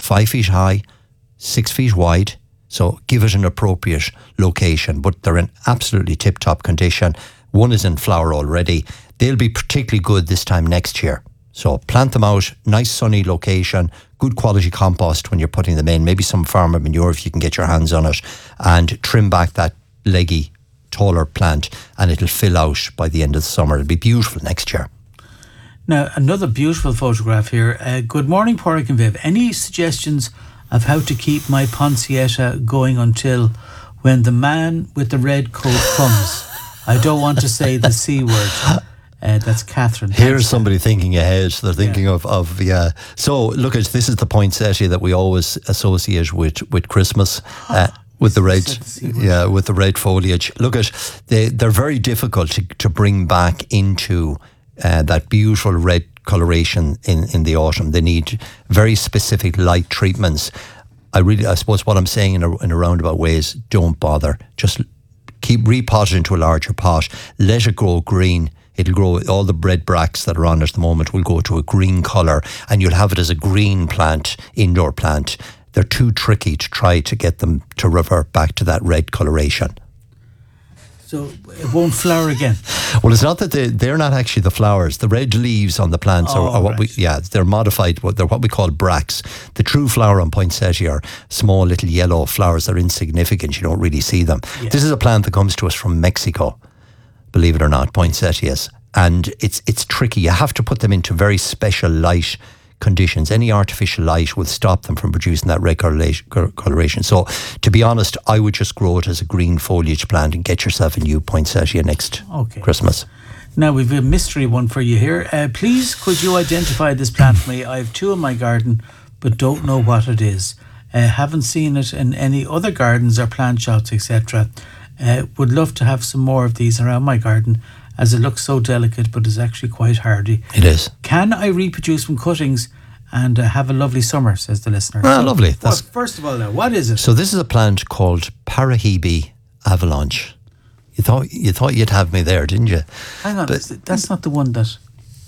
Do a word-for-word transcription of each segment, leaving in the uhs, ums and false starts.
five feet high, six feet wide. So give it an appropriate location, but they're in absolutely tip-top condition. One is in flower already. They'll be particularly good this time next year. So plant them out, nice sunny location, good quality compost when you're putting them in, maybe some farmer manure if you can get your hands on it, and trim back that leggy, taller plant, and it'll fill out by the end of the summer. It'll be beautiful next year. Now, another beautiful photograph here. Uh, good morning, Pádraig and Viv. Any suggestions of how to keep my Poinsettia going until when the man with the red coat comes? I don't want to say the C word. Uh, that's Catherine. Here's somebody thinking ahead. They're thinking yeah. of, of, yeah. So, look, at this is the poinsettia that we always associate with, with Christmas. Uh, with the red, yeah, with the red foliage. Look at, they, they're very difficult to, to bring back into uh, that beautiful red coloration in, in the autumn. They need very specific light treatments. I really, I suppose what I'm saying in a, in a roundabout way is don't bother. Just keep repot it into a larger pot. Let it grow green. It'll grow, all the red bracts that are on it at the moment will go to a green colour, and you'll have it as a green plant, indoor plant. They're too tricky to try to get them to revert back to that red coloration. So it won't flower again? Well, it's not that they, they're not actually the flowers. The red leaves on the plants oh, are, are what right. we, yeah, they're modified. They're what we call bracts. The true flower on poinsettia are small little yellow flowers. They're insignificant. You don't really see them. Yeah. This is a plant that comes to us from Mexico, believe it or not, poinsettias. And it's it's tricky. You have to put them into very special light conditions. Any artificial light will stop them from producing that red coloration. So, to be honest, I would just grow it as a green foliage plant and get yourself a new poinsettia next okay. Christmas. Now, we've a mystery one for you here. Uh, please, could you identify this plant for me? I have two in my garden, but don't know what it is. Uh, haven't seen it in any other gardens or plant shops, et cetera. Uh, would love to have some more of these around my garden, as it looks so delicate but is actually quite hardy. It is. Can I reproduce from cuttings and uh, have a lovely summer, says the listener. Ah, so, lovely. That's, well, first of all now, what is it? So this is a plant called Parahebe avalanche. You thought you thought you'd have me there, didn't you? Hang on, but that's not the one that...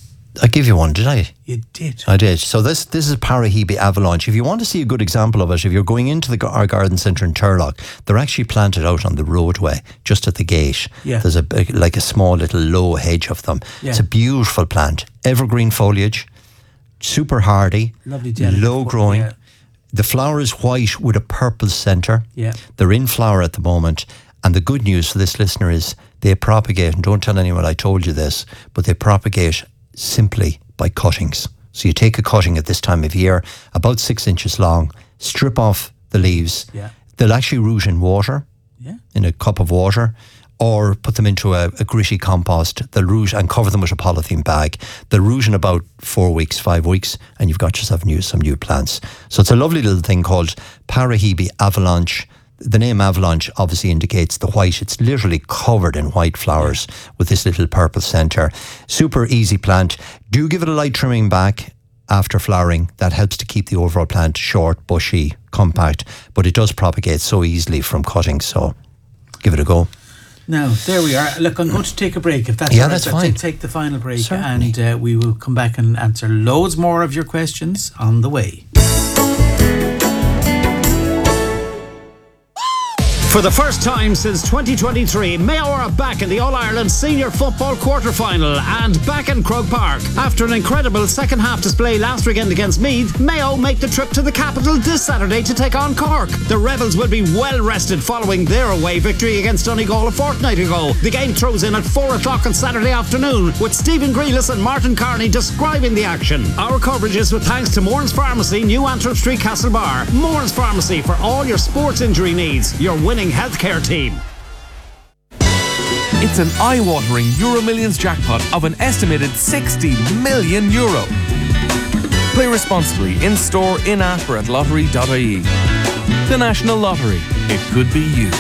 I gave you one, did I? You did. I did. So this this is Parahebe avalanche. If you want to see a good example of it, if you're going into the our garden centre in Turlock, they're actually planted out on the roadway, just at the gate. Yeah. There's a like a small little low hedge of them. Yeah. It's a beautiful plant, evergreen foliage, super hardy, lovely, low growing. Yeah. The flower is white with a purple centre. Yeah. They're in flower at the moment. And the good news for this listener is they propagate, and don't tell anyone I told you this, but they propagate simply by cuttings. So you take a cutting at this time of year, about six inches long, strip off the leaves. Yeah. They'll actually root in water, yeah. in a cup of water, or put them into a, a gritty compost. They'll root and cover them with a polythene bag. They'll root in about four weeks, five weeks, and you've got yourself new, some new plants. So it's a lovely little thing called Parahebe avalanche. The name avalanche obviously indicates the white. It's literally covered in white flowers with this little purple centre. Super easy plant. Do give it a light trimming back after flowering. That helps to keep the overall plant short, bushy, compact, but it does propagate so easily from cuttings, so give it a go. Now, there we are. Look, I'm going to take a break, if that's yeah, all right. that's so fine. Take, take the final break. Certainly. And uh, we will come back and answer loads more of your questions on the way. For the first time since twenty twenty-three, Mayo are back in the All-Ireland Senior Football Quarter-Final and back in Croke Park. After an incredible second-half display last weekend against Meath, Mayo make the trip to the capital this Saturday to take on Cork. The Rebels will be well-rested following their away victory against Donegal a fortnight ago. The game throws in at four o'clock on Saturday afternoon, with Stephen Grealis and Martin Carney describing the action. Our coverage is with thanks to Mourns Pharmacy, New Antrim Street, Castlebar. Mourns Pharmacy for all your sports injury needs. Your winning healthcare team. It's an eye-watering Euro Millions jackpot of an estimated sixty million euro. Play responsibly in store, in-app or at lottery dot I E. The National Lottery. It could be you.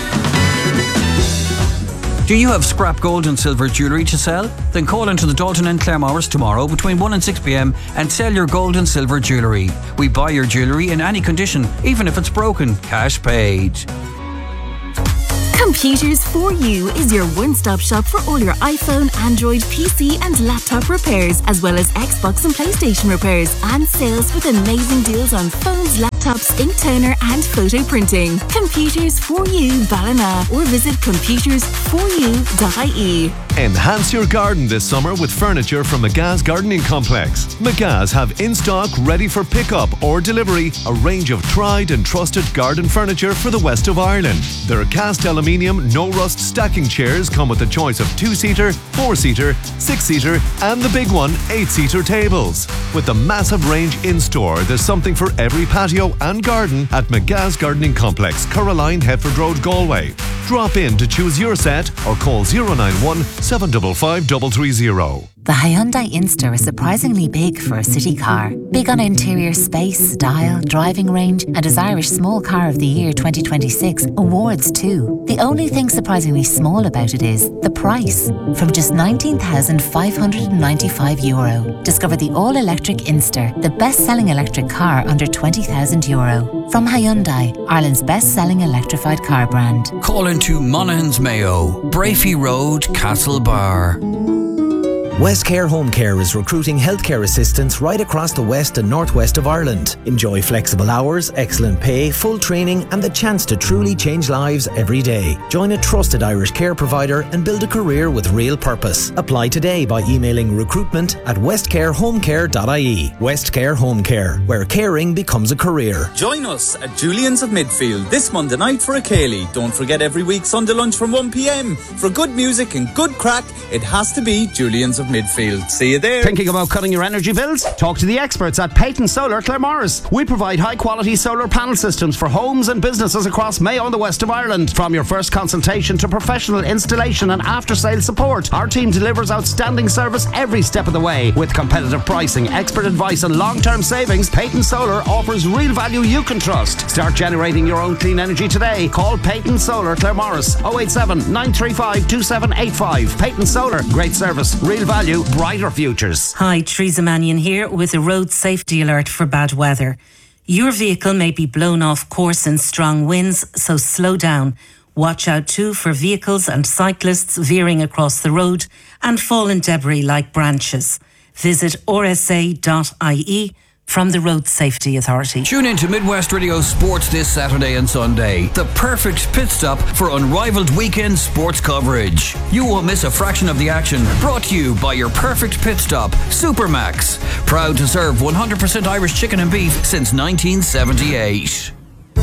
Do you have scrap gold and silver jewellery to sell? Then call into the Dalton and Claremores tomorrow between one and six p.m. and sell your gold and silver jewellery. We buy your jewellery in any condition, even if it's broken. Cash paid. Computers for You is your one-stop shop for all your iPhone, Android, P C and laptop repairs, as well as Xbox and PlayStation repairs and sales with amazing deals on phones, laptops laptops, ink toner and photo printing. Computers for You Ballina, or visit computers for you dot I E. Enhance your garden this summer with furniture from McGa's Gardening Complex. McGa's have in stock, ready for pickup or delivery, a range of tried and trusted garden furniture for the west of Ireland. Their cast aluminium, no rust stacking chairs come with a choice of two-seater, four-seater, six-seater and the big one, eight-seater tables. With the massive range in store, there's something for every patio and garden at McGa's Gardening Complex, Caroline, Hetford Road, Galway. Drop in to choose your set or call zero nine one, seven five five, three three zero. The Hyundai Inster is surprisingly big for a city car. Big on interior space, style, driving range, and as Irish Small Car of the Year twenty twenty-six awards too. The only thing surprisingly small about it is the price. From just nineteen thousand five hundred ninety-five euro. Discover the all-electric Inster, the best-selling electric car under twenty thousand euro. From Hyundai, Ireland's best-selling electrified car brand. Call into Monaghan's Mayo, Brafey Road, Castlebar. Westcare Home Care is recruiting healthcare assistants right across the west and northwest of Ireland. Enjoy flexible hours, excellent pay, full training and the chance to truly change lives every day. Join a trusted Irish care provider and build a career with real purpose. Apply today by emailing recruitment at westcare home care dot I E. Westcare Home Care, where caring becomes a career. Join us at Julian's of Midfield this Monday night for a Ceilidh. Don't forget every week Sunday lunch from one p.m. For good music and good crack, it has to be Julian's of Midfield. See you there. Thinking about cutting your energy bills? Talk to the experts at Peyton Solar Claremorris. We provide high quality solar panel systems for homes and businesses across Mayo and the west of Ireland. From your first consultation to professional installation and after sales support, our team delivers outstanding service every step of the way. With competitive pricing, expert advice and long term savings, Peyton Solar offers real value you can trust. Start generating your own clean energy today. Call Peyton Solar Claremorris oh eight seven, nine three five, two seven eight five. Peyton Solar, great service, real value, brighter futures. Hi, Teresa Mannion here with a road safety alert for bad weather. Your vehicle may be blown off course in strong winds, so slow down. Watch out too for vehicles and cyclists veering across the road and fallen debris like branches. Visit r s a dot I E from the Road Safety Authority. Tune in to Midwest Radio Sports this Saturday and Sunday. The perfect pit stop for unrivaled weekend sports coverage. You won't miss a fraction of the action. Brought to you by your perfect pit stop, Supermax. Proud to serve one hundred percent Irish chicken and beef since nineteen seventy-eight.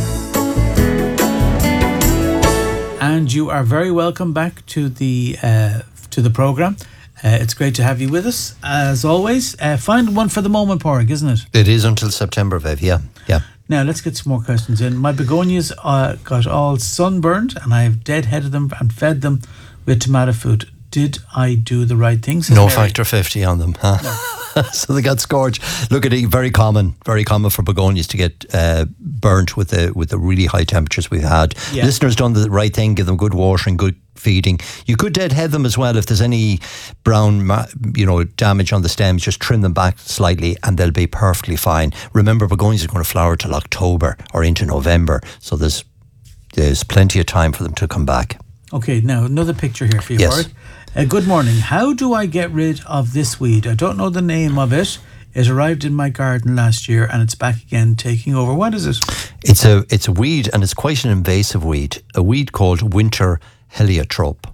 And you are very welcome back to the uh, to the programme. Uh, it's great to have you with us, as always. Uh, find one for the moment, Porg, isn't it? It is until September, Viv, yeah. yeah. Now, let's get some more questions in. My begonias uh, got all sunburned, and I have deadheaded them and fed them with tomato food. Did I do the right thing? No Mary. Factor fifty on them, huh? No. So they got scorched. Look at it, very common, very common for begonias to get uh, burnt with the with the really high temperatures we've had. Yeah. Listeners done the right thing, give them good watering, good feeding. You could deadhead them as well if there's any brown, you know, damage on the stems. Just trim them back slightly, and they'll be perfectly fine. Remember, begonias are going to flower till October or into November, so there's there's plenty of time for them to come back. Okay, now another picture here for you, yes. Warwick. Uh, good morning. How do I get rid of this weed? I don't know the name of it. It arrived in my garden last year and it's back again taking over. What is it? It's a it's a weed, and it's quite an invasive weed. A weed called winter heliotrope.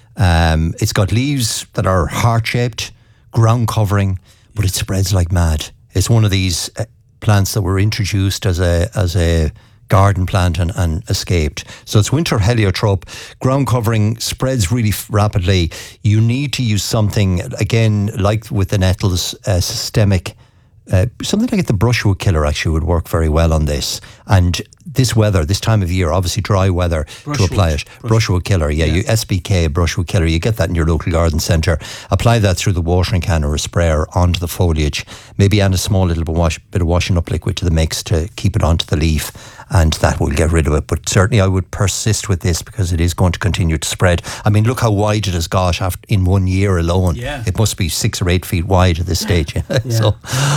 Um, it's got leaves that are heart-shaped, ground covering, but it spreads like mad. It's one of these uh, plants that were introduced as a as a garden plant and, and escaped. So it's winter heliotrope, ground covering, spreads really f- rapidly. You need to use something, again, like with the nettles, uh, systemic, uh, something like the brushwood killer actually would work very well on this. And this weather, this time of year, obviously dry weather, brushwood. to apply it. Brushwood, brushwood killer, yeah, yeah. You, S B K, brushwood killer, you get that in your local garden centre. Apply that through the watering can or a sprayer onto the foliage. Maybe add a small little bit, wash, bit of washing up liquid to the mix to keep it onto the leaf, and that will get rid of it. But certainly I would persist with this because it is going to continue to spread. I mean, look how wide it has got after, in one year alone. Yeah. It must be six or eight feet wide at this stage. Yeah. So,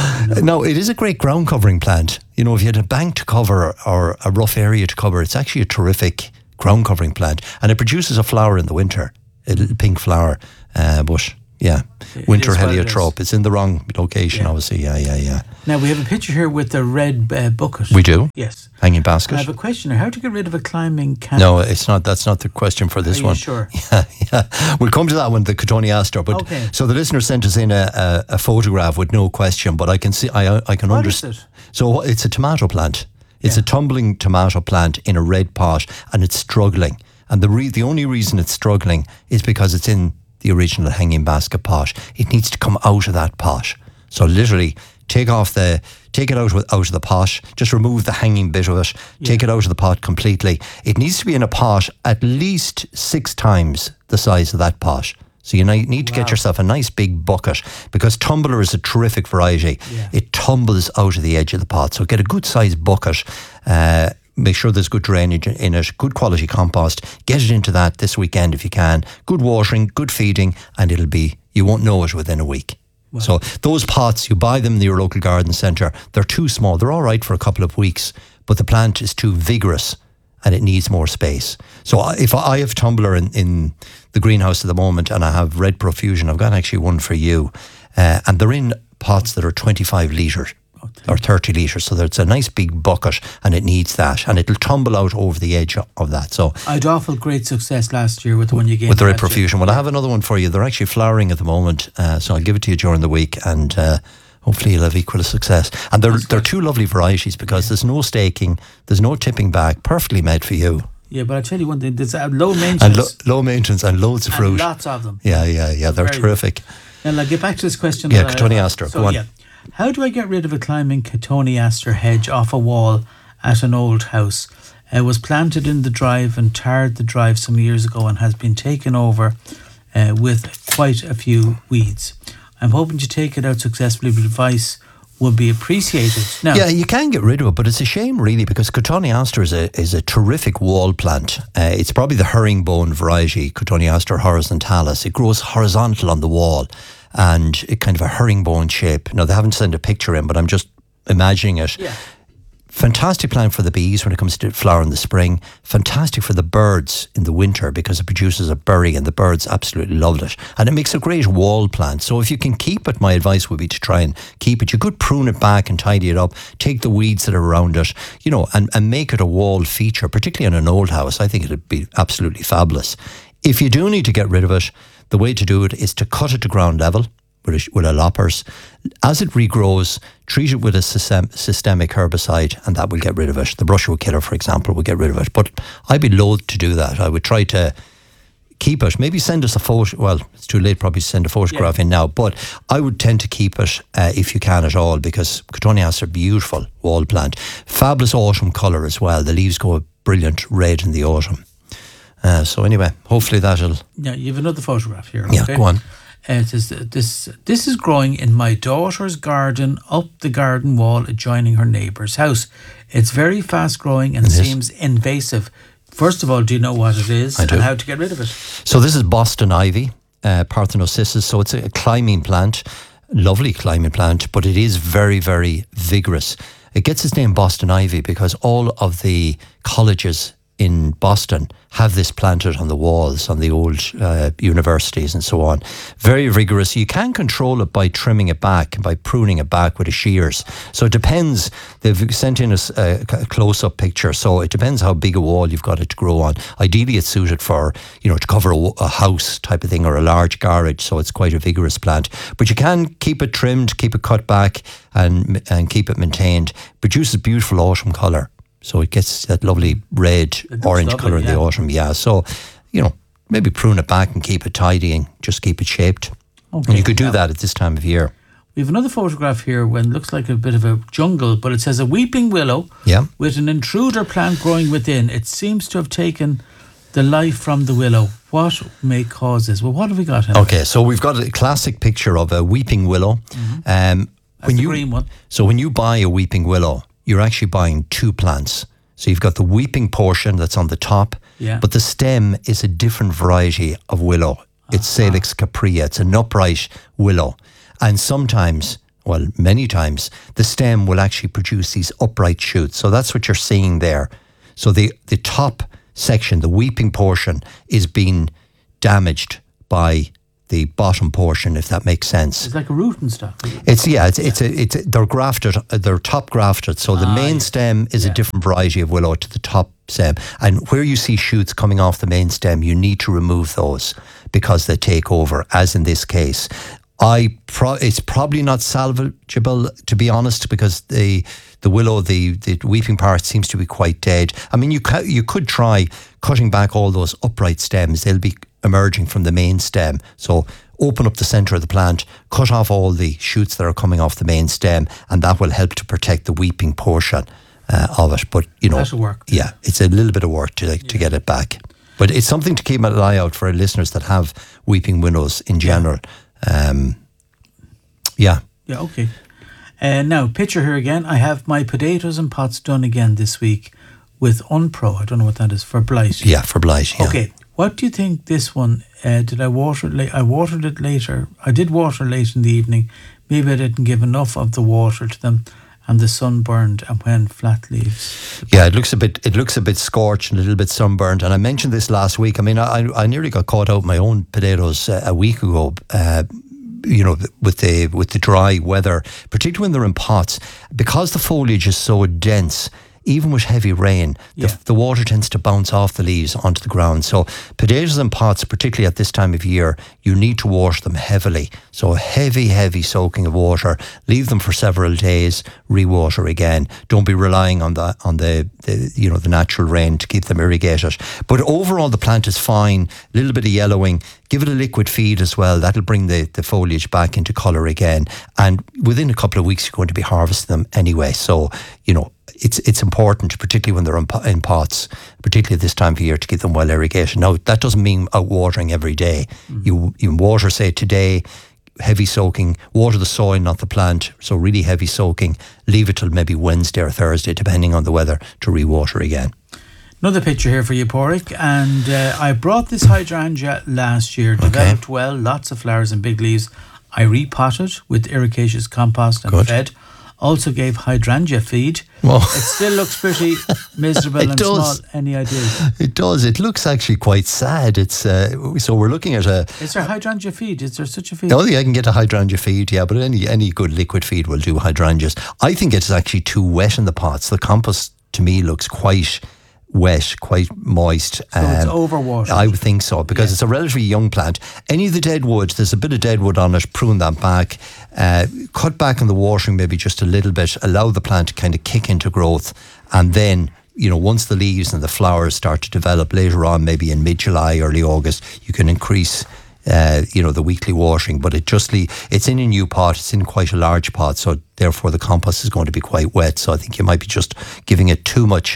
no, it is a great ground covering plant. You know, if you had a bank to cover or a rough area to cover, it's actually a terrific ground covering plant. And it produces a flower in the winter, a little pink flower. Uh, but Yeah, It winter is what it heliotrope. It's in the wrong location, Yeah. obviously. Yeah, yeah, yeah. Now, we have a picture here with the red uh, bucket. We do? Yes. Hanging basket. I have a question here. How to get rid of a climbing canopy? No, it's not. That's not the question for this Are you one. sure? Yeah, yeah. We'll come to that one, the Cotoneaster. But Okay. so the listener sent us in a, a, a photograph with no question, but I can see, I, I can What understand. is it? So it's a tomato plant. It's a tumbling tomato plant in a red pot, and it's struggling. And the re- the only reason it's struggling is because it's in the original hanging basket pot. It needs to come out of that pot. So literally, take off the, take it out of, out of the pot. Just remove the hanging bit of it. Take it out of the pot completely. It needs to be in a pot at least six times the size of that pot. So you ni- need to get yourself a nice big bucket, because tumbler is a terrific variety. Yeah. It tumbles out of the edge of the pot. So get a good sized bucket. Uh, Make sure there's good drainage in it, good quality compost. Get it into that this weekend if you can. Good watering, good feeding, and it'll be, you won't know it within a week. Wow. So those pots, you buy them in your local garden centre. They're too small. They're all right for a couple of weeks, but the plant is too vigorous and it needs more space. So I- if I have tumbler in, in the greenhouse at the moment, and I have red profusion, I've got actually one for you, uh, and they're in pots that are twenty-five litres. Or thirty litres, so it's a nice big bucket, and it needs that, and it'll tumble out over the edge of that. So I had awful great success last year with the one you gave with the me red last year. profusion. Well, I have another one for you. They're actually flowering at the moment, uh, so I'll give it to you during the week, and uh, hopefully you'll have equal success. And they're they're two lovely varieties, because there's no staking, there's no tipping back, perfectly made for you, Yeah, but I tell you one thing, there's uh, low and maintenance lo- low maintenance and loads of and fruit. lots of them. Yeah, yeah, yeah. They're Very good. terrific. Now, I'll get back to this question. Yeah, that I- Cotoneaster, So, go on. yeah. How do I get rid of a climbing Cotoneaster hedge off a wall at an old house? It was planted in the drive and tarred the drive some years ago, and has been taken over uh, with quite a few weeds. I'm hoping to take it out successfully, but advice would be appreciated. Now, Yeah, you can get rid of it, but it's a shame really, because Cotoneaster is a is a terrific wall plant. Uh, it's probably the herringbone variety, Cotoneaster horizontalis. It grows horizontal on the wall, and it kind of a herringbone shape. Now, they haven't sent a picture in, but I'm just imagining it. Yeah. Fantastic plant for the bees when it comes to flower in the spring. Fantastic for the birds in the winter, because it produces a berry, and the birds absolutely loved it. And it makes a great wall plant. So if you can keep it, my advice would be to try and keep it. You could prune it back and tidy it up, take the weeds that are around it, you know, and, and make it a wall feature, particularly in an old house. I think it'd be absolutely fabulous. If you do need to get rid of it, the way to do it is to cut it to ground level with a, with a loppers. As it regrows, treat it with a system, systemic herbicide, and that will get rid of it. The brushwood killer, for example, will get rid of it. But I'd be loath to do that. I would try to keep it. Maybe send us a photo. Well, it's too late probably to send a photograph Yeah. in now, but I would tend to keep it uh, if you can at all, because Cotoneaster are beautiful wall plant. Fabulous autumn colour as well. The leaves go a brilliant red in the autumn. Uh, so anyway, hopefully that'll... now you have another photograph here. Yeah, okay? go on. Uh, it says, this this is growing in my daughter's garden up the garden wall adjoining her neighbour's house. It's very fast growing and It is. seems invasive. First of all, do you know what it is I do. and how to get rid of it? So this is Boston ivy, uh, Parthenocissus. So it's a climbing plant, lovely climbing plant, but it is very, very vigorous. It gets its name Boston ivy because all of the colleges in Boston have this planted on the walls, on the old uh, universities and so on. Very vigorous. You can control it by trimming it back, by pruning it back with the shears. So it depends. They've sent in a, s- a c- a close-up picture, so it depends how big a wall you've got it to grow on. Ideally, it's suited for, you know, to cover a, w- a house type of thing, or a large garage, so it's quite a vigorous plant. But you can keep it trimmed, keep it cut back, and and keep it maintained. Produces beautiful autumn colour. So it gets that lovely red, looks orange lovely, colour in yeah. the autumn. Yeah. So, you know, maybe prune it back and keep it tidy and just keep it shaped. Okay, And you could do now- that at this time of year. We have another photograph here when it looks like a bit of a jungle, but it says a weeping willow Yeah. with an intruder plant growing within. It seems to have taken the life from the willow. What may cause this? Well, what have we got here? Okay, so we've got a classic picture of a weeping willow. Um, when the you, green one. So when you buy a weeping willow, you're actually buying two plants. So you've got the weeping portion that's on the top, Yeah. but the stem is a different variety of willow. It's Salix caprea. It's an upright willow. And sometimes, well, many times, the stem will actually produce these upright shoots. So that's what you're seeing there. So the, the top section, the weeping portion, is being damaged by the bottom portion, if that makes sense. It's like a root and stock. It's yeah, it's it's a, it's a, they're grafted, they're top grafted. So the Ah, main yes. stem is Yeah. a different variety of willow to the top stem, and where you see shoots coming off the main stem, you need to remove those because they take over. As in this case, I pro- it's probably not salvageable, to be honest, because the the willow, the the weeping part seems to be quite dead. I mean, you ca- you could try cutting back all those upright stems. They'll be emerging from the main stem. So open up the centre of the plant, cut off all the shoots that are coming off the main stem, and that will help to protect the weeping portion uh, of it. But, you know, That'll work. yeah, it's a little bit of work to like, to get it back. But it's something to keep an eye out for listeners that have weeping willows in general. Um, yeah. Yeah, okay. Uh, now, picture here again. I have my potatoes and pots done again this week with Unpro. I don't know what that is, for blight. Yeah, for blight, yeah. Okay. What do you think this one, uh, did I water it late? I watered it later. I did water late in the evening. Maybe I didn't give enough of the water to them, and the sun burned and went flat leaves. Yeah, it looks a bit it looks a bit scorched and a little bit sunburned. And I mentioned this last week. I mean, I I nearly got caught out my own potatoes uh, a week ago. Uh, you know, with the with the dry weather, particularly when they're in pots, because the foliage is so dense. Even with heavy rain, Yeah. the, the water tends to bounce off the leaves onto the ground. So potatoes in pots, particularly at this time of year, you need to wash them heavily. So heavy, heavy soaking of water. Leave them for several days. Rewater again. Don't be relying on the on the, the you know the natural rain to keep them irrigated. But overall, the plant is fine. A little bit of yellowing. Give it a liquid feed as well. That'll bring the, the foliage back into colour again. And within a couple of weeks, you're going to be harvesting them anyway. So you know. It's it's important, particularly when they're in, po- in pots, particularly this time of year, to keep them well irrigated. Now, that doesn't mean out watering every day. Mm-hmm. You you water, say, today, heavy soaking, water the soil, not the plant, so really heavy soaking. Leave it till maybe Wednesday or Thursday, depending on the weather, to rewater again. Another picture here for you, Porrick. And uh, I brought this hydrangea last year, developed Okay. well, lots of flowers and big leaves. I repotted with ericaceous compost and Good. fed. Also gave hydrangea feed. Well, It still looks pretty miserable It and does. small. Any ideas? it does. It looks actually quite sad. It's uh, so we're looking at a. Is there hydrangea feed? Is there such a feed? Oh, yeah, I can get a hydrangea feed, yeah, but any any good liquid feed will do hydrangeas. I think it's actually too wet in the pots. The compost, to me, looks quite wet, quite moist. So it's overwatered. I would think so, because it's a relatively young plant. Any of the dead wood, there's a bit of dead wood on it, prune that back, uh, cut back on the watering maybe just a little bit, allow the plant to kind of kick into growth, and then, you know, once the leaves and the flowers start to develop later on, maybe in mid-July, early August, you can increase Uh, you know, the weekly watering. But it just le- it's in a new pot, it's in quite a large pot, so therefore the compost is going to be quite wet. So I think you might be just giving it too much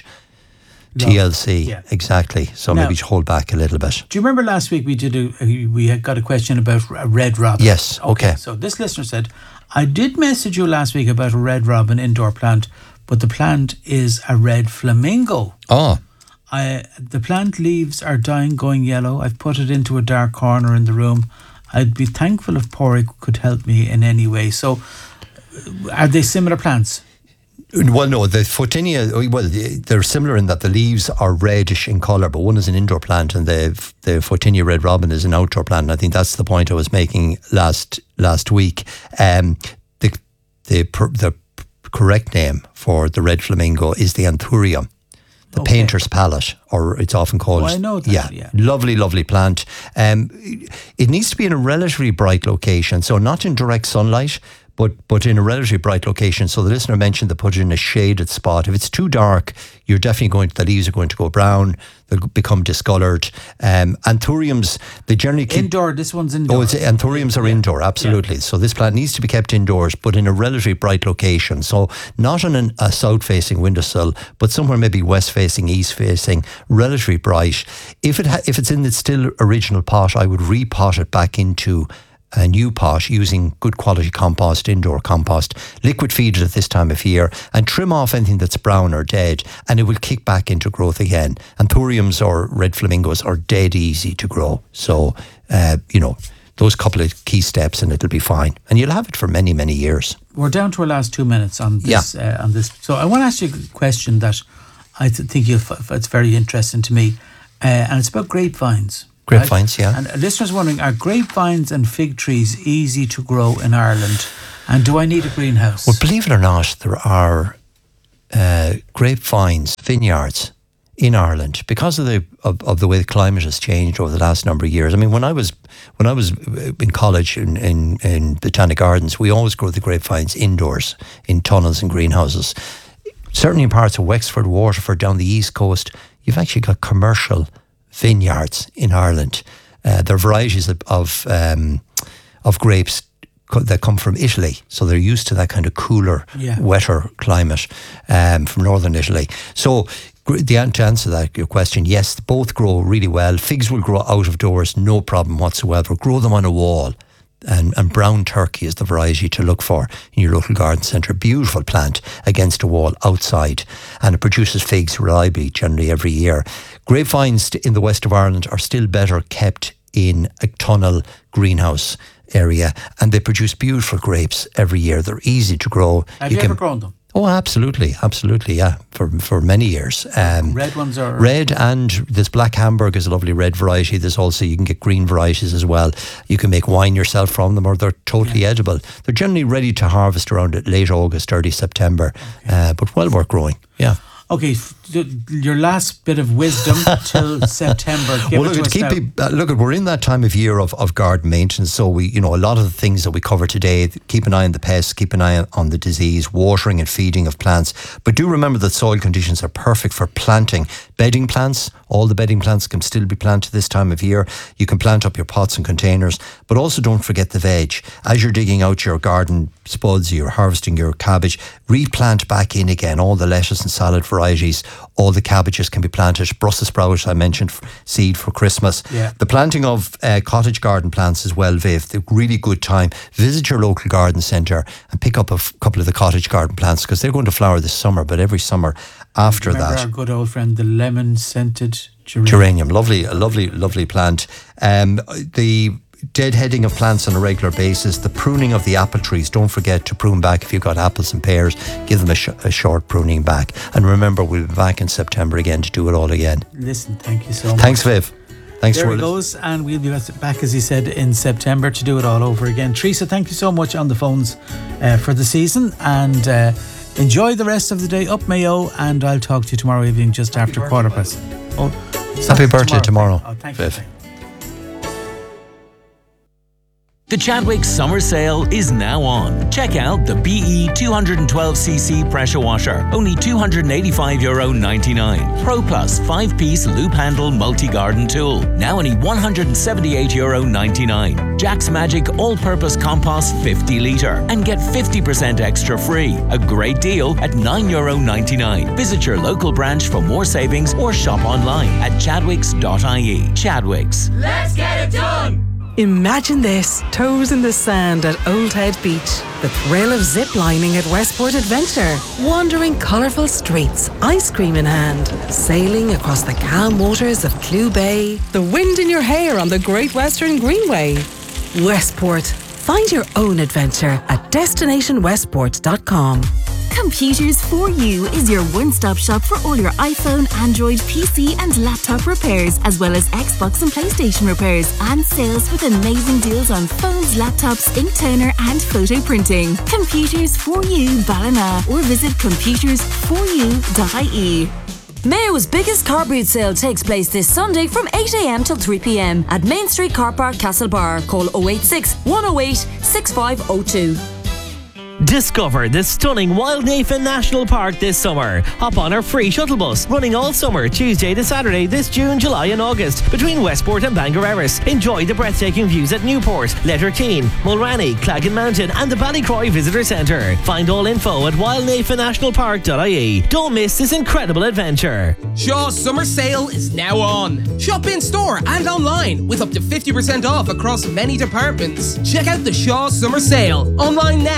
T L C. Yeah. Exactly. So Now- maybe hold back a little bit. Do you remember last week we did a, we had got a question about a red robin? Yes, okay. So this listener said, I did message you last week about a red robin indoor plant, but the plant is a red flamingo. Oh, I, the plant leaves are dying, going yellow. I've put it into a dark corner in the room. I'd be thankful if Porrick could help me in any way. So, uh, are they similar plants? well, no, the Photinia, well, they're similar in that the leaves are reddish in colour, but one is an indoor plant and the the Photinia red robin is an outdoor plant. And I think that's the point I was making last last week. Um, the the the correct name for the red flamingo is the Anthurium, the Okay. painter's palette, or it's often called. Oh, I know that, Yeah, yeah. lovely, lovely plant. Um, it needs to be in a relatively bright location, so not in direct sunlight, but but in a relatively bright location. So the listener mentioned they put it in a shaded spot. If it's too dark, you're definitely going to, the leaves are going to go brown, they'll become discoloured. Um, anthuriums, they generally keep... Indoor, this one's indoor. Oh, it's, anthuriums are indoor, absolutely. So this plant needs to be kept indoors, but in a relatively bright location. So not on an, a south-facing windowsill, but somewhere maybe west-facing, east-facing, relatively bright. If it ha- if it's in the still original pot, I would repot it back into a new pot using good quality compost, indoor compost, liquid feed it at this time of year, and trim off anything that's brown or dead, and it will kick back into growth again. Anthuriums or red flamingos are dead easy to grow. So, uh, you know, those couple of key steps and it'll be fine. And you'll have it for many, many years. We're down to our last two minutes on this. Uh, on this. So I want to ask you a question that I th- think you'll f- it's very interesting to me, uh, and it's about grapevines. Grapevines, right? yeah. And listeners wondering, are grapevines and fig trees easy to grow in Ireland? And do I need a greenhouse? Well, believe it or not, there are uh, grapevines, vineyards in Ireland because of the of, of the way the climate has changed over the last number of years. I mean, when I was when I was in college in, in, in Botanic Gardens, we always grow the grapevines indoors in tunnels and greenhouses. Certainly in parts of Wexford, Waterford, down the east coast, you've actually got commercial vineyards in Ireland. Uh, there are varieties of of, um, of grapes that come from Italy, so they're used to that kind of cooler, yeah. wetter climate um, from northern Italy. So the to answer that your question, yes, both grow really well. Figs will grow out of doors, no problem whatsoever. Grow them on a wall, and, and brown turkey is the variety to look for in your local garden centre. Beautiful plant against a wall outside, and it produces figs reliably generally every year. Grapevines in the west of Ireland are still better kept in a tunnel greenhouse area, and they produce beautiful grapes every year. They're easy to grow. Have you, you ever grown them? Oh, absolutely, absolutely, yeah, for for many years. Um, red ones are... Red, and this Black Hamburg is a lovely red variety. There's also, you can get green varieties as well. You can make wine yourself from them, or they're totally yeah. edible. They're generally ready to harvest around late August, early September, okay. uh, but well worth growing, yeah. Okay, your last bit of wisdom till September. Give well, it look, to keep it, uh, look, we're in that time of year of, of garden maintenance. So we, you know, a lot of the things that we cover today, keep an eye on the pests, keep an eye on the disease, watering and feeding of plants. But do remember that soil conditions are perfect for planting. Bedding plants, all the bedding plants can still be planted this time of year. You can plant up your pots and containers, but also don't forget the veg. As you're digging out your garden spuds, you're harvesting your cabbage, replant back in again all the lettuce and salad varieties. All the cabbages can be planted. Brussels sprouts, I mentioned, seed for Christmas. Yeah. The planting of uh, cottage garden plants as well, Viv, a really good time. Visit your local garden centre and pick up a f- couple of the cottage garden plants, because they're going to flower this summer, but every summer after Remember that. our good old friend, the lemon scented geranium. Geranium, lovely, a lovely, lovely plant. Um, the deadheading of plants on a regular basis, the pruning of the apple trees. Don't forget to prune back if you've got apples and pears. Give them a, sh- a short pruning back. And remember, we'll be back in September again to do it all again. Listen, thank you so much. Thanks, Viv. Thanks there for it goes, and we'll be back, as he said, in September to do it all over again. Teresa, thank you so much on the phones uh, for the season, and uh, enjoy the rest of the day up Mayo, and I'll talk to you tomorrow evening just Happy after quarter past. Oh, Happy birthday tomorrow. tomorrow. Oh, thank Viv. you. The Chadwicks Summer Sale is now on. Check out the B E two twelve c c pressure washer, only two hundred eighty-five euro ninety-nine. Pro Plus five-piece loop handle multi-garden tool, now only one hundred seventy-eight euro ninety-nine. Jack's Magic all-purpose compost fifty litre, and get fifty percent extra free. A great deal at nine euro ninety-nine. Visit your local branch for more savings or shop online at chadwicks dot I E. Chadwicks. Let's get it done! Imagine this, toes in the sand at Old Head Beach, the thrill of zip-lining at Westport Adventure, wandering colourful streets, ice cream in hand, sailing across the calm waters of Clew Bay, the wind in your hair on the Great Western Greenway. Westport. Find your own adventure at destination westport dot com. Computers for You is your one-stop shop for all your iPhone, Android, P C and laptop repairs, as well as Xbox and PlayStation repairs, and sales with amazing deals on phones, laptops, ink toner and photo printing. Computers for You Ballina, or visit computers for you dot I E. Mayo's biggest car boot sale takes place this Sunday from eight a.m. till three p.m. at Main Street Car Park, Castlebar. Call oh eight six, one oh eight, six five oh two. Discover the stunning Wildnafen National Park this summer. Hop on our free shuttle bus, running all summer, Tuesday to Saturday this June, July and August, between Westport and Bangor Erris. Enjoy the breathtaking views at Newport, Letterkeene, Mulranny, Claggan Mountain and the Ballycroy Visitor Centre. Find all info at wildnafen national park dot I E. Don't miss this incredible adventure. Shaw's summer sale is now on. Shop in store and online with up to fifty percent off across many departments. Check out the Shaw summer sale online now at shaw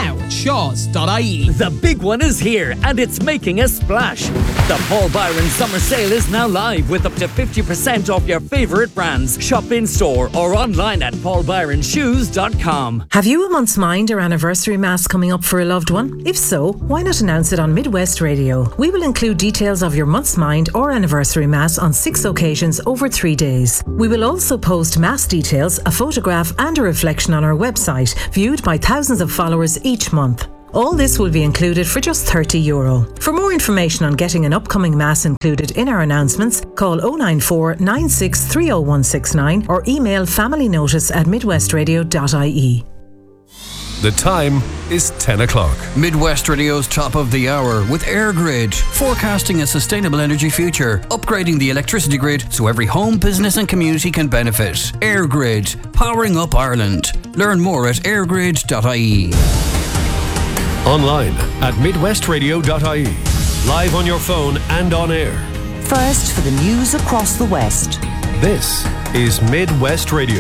shaws dot I E. The big one is here and it's making a splash. The Paul Byron Summer Sale is now live with up to fifty percent off your favourite brands. Shop in store or online at paul byron shoes dot com. Have you a month's mind or anniversary mass coming up for a loved one? If so, why not announce it on Midwest Radio? We will include details of your month's mind or anniversary mass on six occasions over three days. We will also post mass details, a photograph and a reflection on our website, viewed by thousands of followers each month. All this will be included for just thirty euro. For more information on getting an upcoming mass included in our announcements, call oh nine four, nine six three oh one six nine or email familynotice at midwest radio dot I E. The time is ten o'clock. Midwest Radio's top of the hour with AirGrid, forecasting a sustainable energy future, upgrading the electricity grid so every home, business and community can benefit. AirGrid, powering up Ireland. Learn more at airgrid dot I E. Online at midwest radio dot I E. Live on your phone and on air. First for the news across the West. This is Midwest Radio.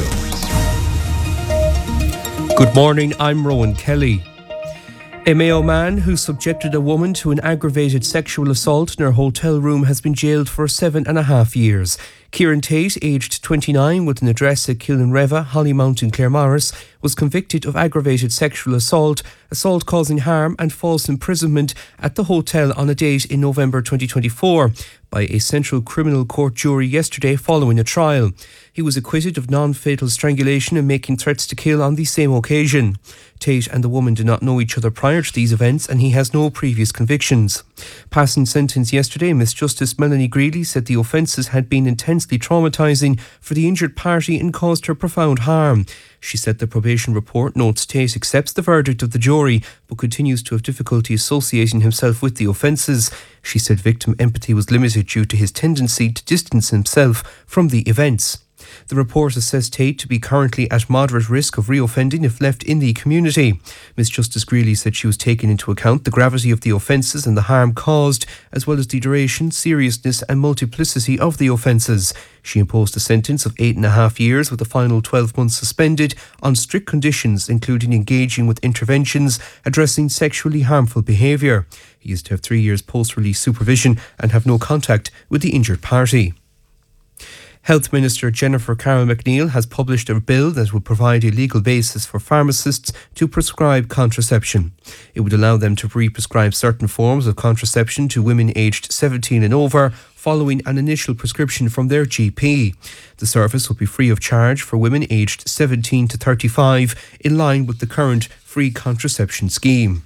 Good morning, I'm Rowan Kelly. A Mayo man who subjected a woman to an aggravated sexual assault in her hotel room has been jailed for seven and a half years. Kieran Tate, aged twenty-nine, with an address at Kilnreva, Hollymount in Claremorris, was convicted of aggravated sexual assault, assault causing harm and false imprisonment at the hotel on a date in November twenty twenty-four by a Central Criminal Court jury yesterday following a trial. He was acquitted of non-fatal strangulation and making threats to kill on the same occasion. Tate and the woman did not know each other prior to these events and he has no previous convictions. Passing sentence yesterday, Miss Justice Melanie Greeley said the offences had been intensely traumatising for the injured party and caused her profound harm. She said the probation report notes Tate accepts the verdict of the jury but continues to have difficulty associating himself with the offences. She said victim empathy was limited due to his tendency to distance himself from the events. The report assessed Tate to be currently at moderate risk of reoffending if left in the community. Miss Justice Greeley said she was taking into account the gravity of the offences and the harm caused, as well as the duration, seriousness and multiplicity of the offences. She imposed a sentence of eight and a half years with a final twelve months suspended on strict conditions, including engaging with interventions addressing sexually harmful behaviour. He is to have three years post-release supervision and have no contact with the injured party. Health Minister Jennifer Carroll McNeil has published a bill that will provide a legal basis for pharmacists to prescribe contraception. It would allow them to re-prescribe certain forms of contraception to women aged seventeen and over following an initial prescription from their G P. The service will be free of charge for women aged seventeen to thirty-five, in line with the current free contraception scheme.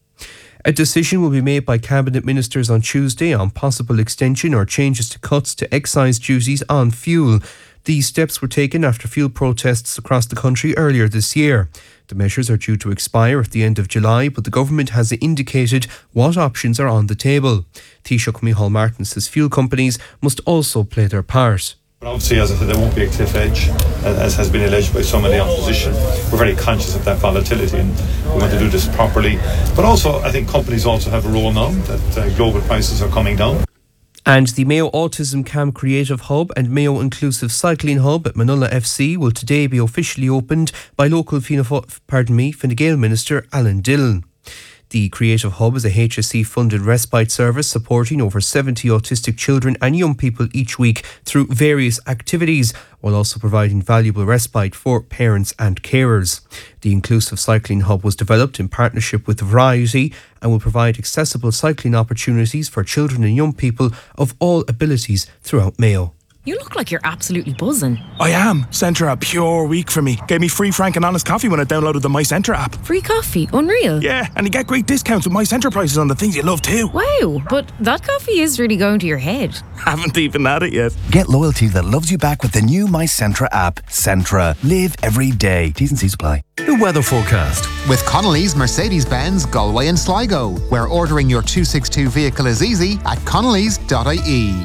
A decision will be made by Cabinet Ministers on Tuesday on possible extension or changes to cuts to excise duties on fuel. These steps were taken after fuel protests across the country earlier this year. The measures are due to expire at the end of July, but the government has indicated what options are on the table. Taoiseach Micheál Martin says fuel companies must also play their part. But obviously, as I said, there won't be a cliff edge, as has been alleged by some of the opposition. We're very conscious of that volatility and we want to do this properly. But also, I think companies also have a role now that uh, global prices are coming down. And the Mayo Autism Camp Creative Hub and Mayo Inclusive Cycling Hub at Manola F C will today be officially opened by local Fine, pardon me, Fine Gael Minister Alan Dillon. The Creative Hub is a H S C-funded respite service supporting over seventy autistic children and young people each week through various activities, while also providing valuable respite for parents and carers. The Inclusive Cycling Hub was developed in partnership with Variety and will provide accessible cycling opportunities for children and young people of all abilities throughout Mayo. You look like you're absolutely buzzing. I am. Centre a pure week for me. Gave me free frank and honest coffee when I downloaded the My Centre app. Free coffee? Unreal. Yeah, and you get great discounts with My Centre prices on the things you love too. Wow, but that coffee is really going to your head. Haven't even had it yet. Get loyalty that loves you back with the new My Centre app. Centra. Live every day. T's and C's apply. The weather forecast. With Connolly's Mercedes-Benz Galway and Sligo, where ordering your two sixty-two vehicle is easy at connellys dot I E.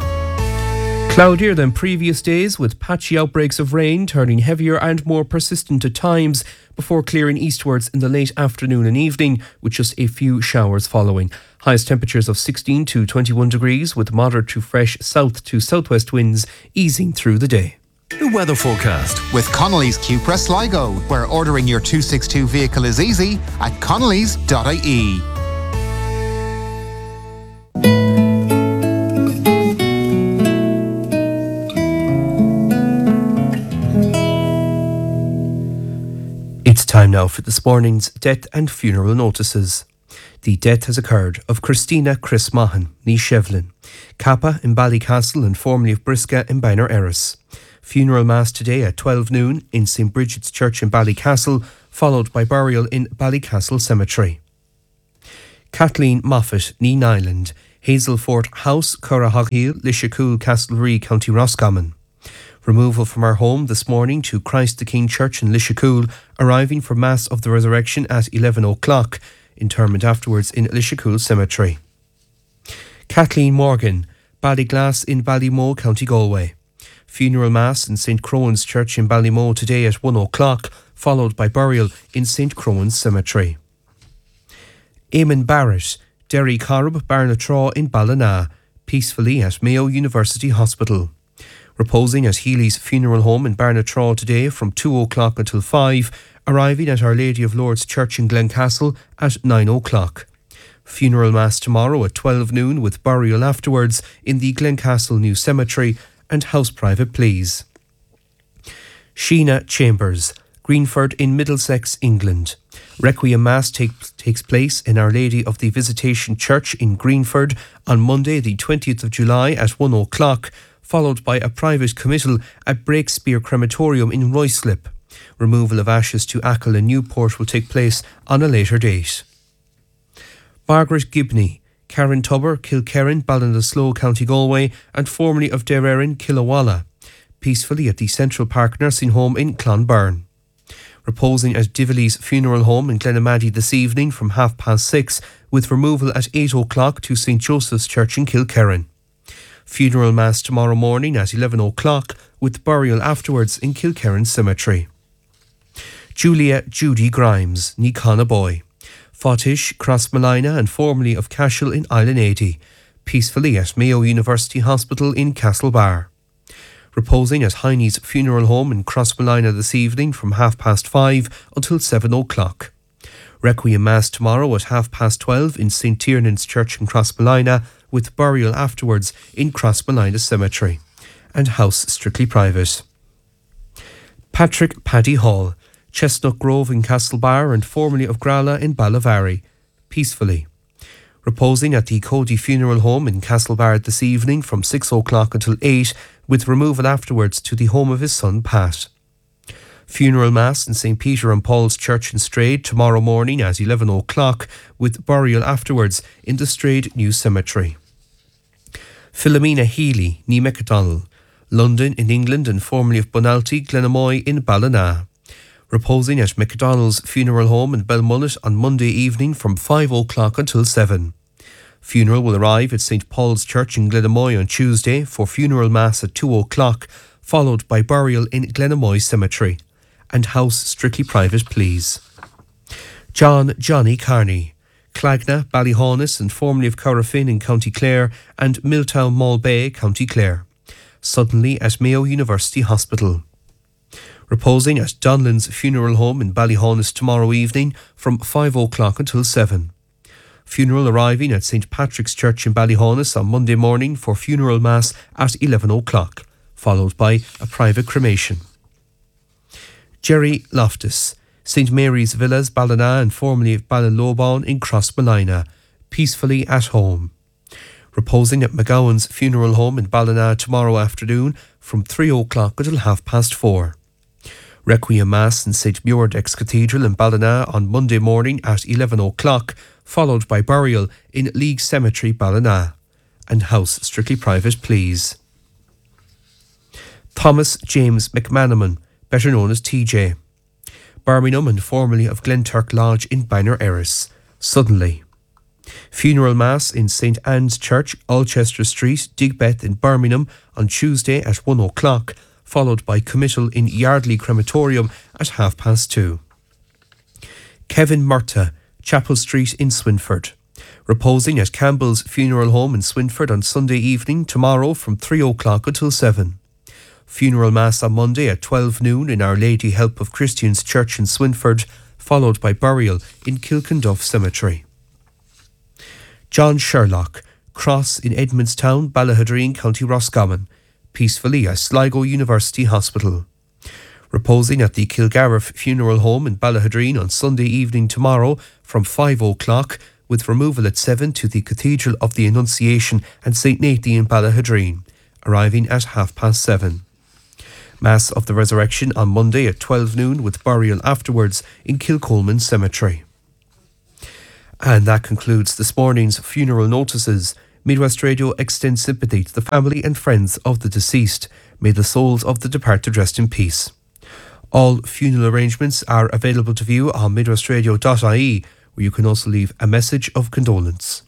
Cloudier than previous days, with patchy outbreaks of rain turning heavier and more persistent at times before clearing eastwards in the late afternoon and evening, with just a few showers following. Highest temperatures of sixteen to twenty-one degrees, with moderate to fresh south to southwest winds easing through the day. The new weather forecast. With Connolly's Cupra Sligo, where ordering your two sixty-two vehicle is easy at connellys dot I E. It's time now for this morning's death and funeral notices. The death has occurred of Christina Chris Mahan, ní Shevlin, Kappa in Ballycastle and formerly of Brisca in Banner Erris. Funeral mass today at twelve noon in Saint Bridget's Church in Ballycastle, followed by burial in Ballycastle Cemetery. Kathleen Moffat, ní Nyland, Hazelfort House, Currahoghill, Lishacool, Castlereagh, County Roscommon. Removal from our home this morning to Christ the King Church in Lishacool, arriving for Mass of the Resurrection at eleven o'clock, interment afterwards in Lishacool Cemetery. Kathleen Morgan, Ballyglass in Ballymoe, County Galway. Funeral Mass in Saint Crowan's Church in Ballymoe today at one o'clock, followed by burial in Saint Crowan's Cemetery. Eamon Barrett, Derry Corrib, Barnatraw in Ballina, peacefully at Mayo University Hospital. Reposing at Healy's Funeral Home in Barnatraw today from two o'clock until five, arriving at Our Lady of Lourdes Church in Glencastle at nine o'clock. Funeral Mass tomorrow at twelve noon with burial afterwards in the Glencastle New Cemetery and house private please. Sheena Chambers, Greenford in Middlesex, England. Requiem Mass take, takes place in Our Lady of the Visitation Church in Greenford on Monday the twentieth of July at one o'clock, followed by a private committal at Breakspear Crematorium in Ruislip. Removal of ashes to Achill and Newport will take place on a later date. Margaret Gibney, Karen Tubber, Kilkerran, Ballinasloe, County Galway, and formerly of Dererin, Killawalla, peacefully at the Central Park Nursing Home in Clonberne. Reposing at Dively's Funeral Home in Glenamaddy this evening from half past six, with removal at eight o'clock to Saint Joseph's Church in Kilkerran. Funeral Mass tomorrow morning at eleven o'clock, with burial afterwards in Kilkerran Cemetery. Julia Judy Grimes, ní Conaboy. Fottish, Crossmalina and formerly of Cashel in Island eighty, peacefully at Mayo University Hospital in Castlebar. Reposing at Heine's Funeral Home in Crossmalina this evening from half past five until seven o'clock. Requiem Mass tomorrow at half past twelve in Saint Tiernan's Church in Crossmalina, with burial afterwards in Crossmalina Cemetery, and house strictly private. Patrick Paddy Hall, Chestnut Grove in Castlebar and formerly of Grala in Ballavary, peacefully. Reposing at the Cody Funeral Home in Castlebar this evening from six o'clock until eight, with removal afterwards to the home of his son Pat. Funeral Mass in Saint Peter and Paul's Church in Strayed tomorrow morning at eleven o'clock, with burial afterwards in the Strayed New Cemetery. Philomena Healy, ní McDonnell, London in England and formerly of Bonalty, Glenamoy in Ballina. Reposing at McDonnell's Funeral Home in Belmullet on Monday evening from five o'clock until seven. Funeral will arrive at Saint Paul's Church in Glenamoy on Tuesday for funeral mass at two o'clock, followed by burial in Glenamoy Cemetery, and house strictly private please. John Johnny Carney, Clagna, Ballyhaunis and formerly of Corrafin in County Clare and Milltown Mall Bay, County Clare. Suddenly at Mayo University Hospital. Reposing at Donlan's Funeral Home in Ballyhaunis tomorrow evening from five o'clock until seven. Funeral arriving at Saint Patrick's Church in Ballyhaunis on Monday morning for funeral mass at eleven o'clock, followed by a private cremation. Jerry Loftus, Saint Mary's Villas, Ballina and formerly of Ballinlobon in Crossmalina, peacefully at home. Reposing at McGowan's Funeral Home in Ballina tomorrow afternoon from three o'clock until half past four. Requiem Mass in Saint Muirdex Cathedral in Ballina on Monday morning at eleven o'clock, followed by burial in League Cemetery, Ballina, and house strictly private please. Thomas James McManaman, better known as T J. Birmingham and formerly of Glenturk Lodge in Banner Erris, suddenly. Funeral Mass in Saint Anne's Church, Alchester Street, Digbeth in Birmingham on Tuesday at one o'clock, followed by committal in Yardley Crematorium at half past two. Kevin Murta, Chapel Street in Swinford. Reposing at Campbell's Funeral Home in Swinford on Sunday evening tomorrow from three o'clock until seven. Funeral Mass on Monday at twelve noon in Our Lady Help of Christians Church in Swinford, followed by burial in Kilkenduff Cemetery. John Sherlock, Cross in Edmondstown, Ballahadreen, County Roscommon, peacefully at Sligo University Hospital. Reposing at the Kilgarriff Funeral Home in Ballahadreen on Sunday evening tomorrow from five o'clock, with removal at seven to the Cathedral of the Annunciation and Saint Nathan in Ballahadreen, arriving at half past seven. Mass of the Resurrection on Monday at twelve noon with burial afterwards in Kilcolman Cemetery. And that concludes this morning's funeral notices. Midwest Radio extends sympathy to the family and friends of the deceased. May the souls of the departed rest in peace. All funeral arrangements are available to view on midwestradio dot I E, where you can also leave a message of condolence.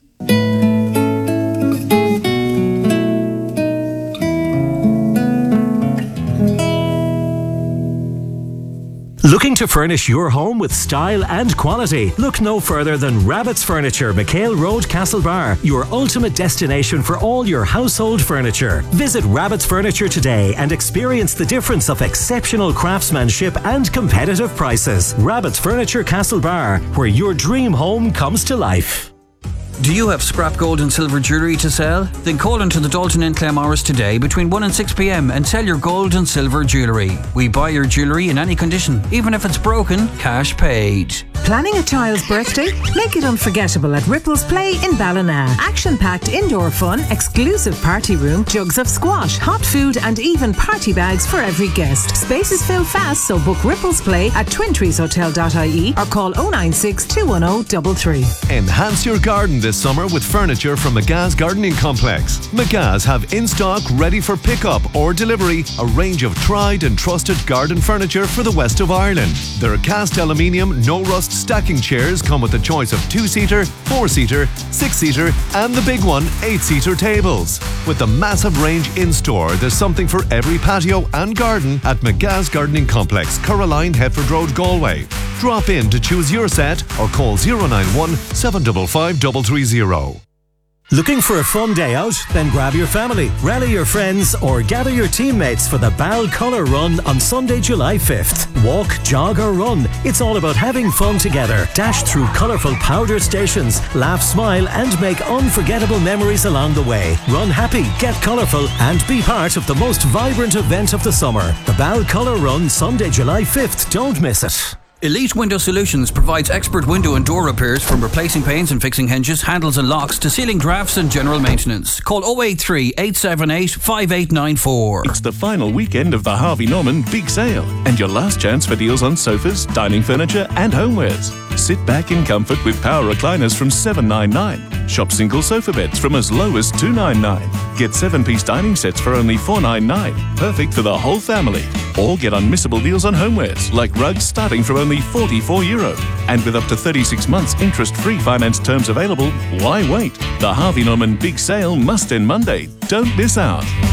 Looking to furnish your home with style and quality? Look no further than Rabbit's Furniture, McHale Road, Castlebar, your ultimate destination for all your household furniture. Visit Rabbit's Furniture today and experience the difference of exceptional craftsmanship and competitive prices. Rabbit's Furniture, Castlebar, where your dream home comes to life. Do you have scrap gold and silver jewellery to sell? Then call into the Dalton and Claremorris today between one and six p m and sell your gold and silver jewellery. We buy your jewellery in any condition, even if it's broken, cash paid. Planning a child's birthday? Make it unforgettable at Ripples Play in Ballina. Action-packed indoor fun, exclusive party room, jugs of squash, hot food and even party bags for every guest. Spaces fill fast, so book Ripples Play at twin trees hotel dot I E or call oh nine six, two one oh, three three. Enhance your garden this summer with furniture from McGa's Gardening Complex. McGa's have in stock, ready for pickup or delivery, a range of tried and trusted garden furniture for the west of Ireland. Their cast aluminium, no rust stacking chairs come with a choice of two-seater, four-seater, six-seater and the big one, eight-seater tables. With the massive range in store, there's something for every patio and garden at McGa's Gardening Complex, Caroline, Headford Road, Galway. Drop in to choose your set or call oh nine one, seven five five, three three zero. Looking for a fun day out? Then grab your family, rally your friends or gather your teammates for the Bal Colour Run on Sunday, July fifth. Walk, jog or run. It's all about having fun together. Dash through colourful powder stations, laugh, smile and make unforgettable memories along the way. Run happy, get colourful and be part of the most vibrant event of the summer. The Bal Colour Run, Sunday, July fifth. Don't miss it. Elite Window Solutions provides expert window and door repairs, from replacing panes and fixing hinges, handles and locks to sealing drafts and general maintenance. Call oh eight three, eight seven eight, five eight nine four. It's the final weekend of the Harvey Norman Big Sale and your last chance for deals on sofas, dining furniture and homewares. Sit back in comfort with power recliners from seven ninety-nine. Shop single sofa beds from as low as two ninety-nine. Get seven-piece dining sets for only four ninety-nine. Perfect for the whole family. Or get unmissable deals on homewares, like rugs starting from only forty-four euro. And with up to thirty-six months interest-free finance terms available, why wait? The Harvey Norman Big Sale must end Monday. Don't miss out.